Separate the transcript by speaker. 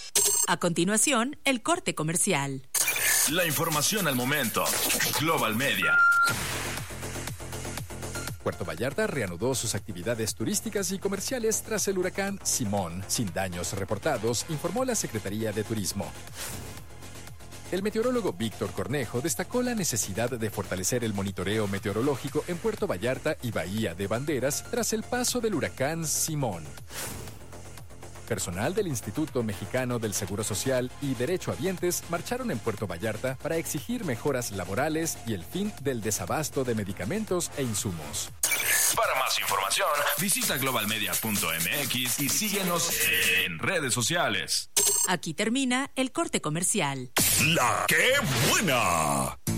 Speaker 1: A continuación, el corte comercial.
Speaker 2: La información al momento. Global Media.
Speaker 3: Puerto Vallarta reanudó sus actividades turísticas y comerciales tras el huracán Simón, sin daños reportados, informó la Secretaría de Turismo. El meteorólogo Víctor Cornejo destacó la necesidad de fortalecer el monitoreo meteorológico en Puerto Vallarta y Bahía de Banderas tras el paso del huracán Simón. Personal del Instituto Mexicano del Seguro Social y Derechohabientes marcharon en Puerto Vallarta para exigir mejoras laborales y el fin del desabasto de medicamentos e insumos.
Speaker 2: Para más información, visita globalmedia.mx y síguenos en redes sociales.
Speaker 1: Aquí termina el corte comercial.
Speaker 2: ¡La qué buena!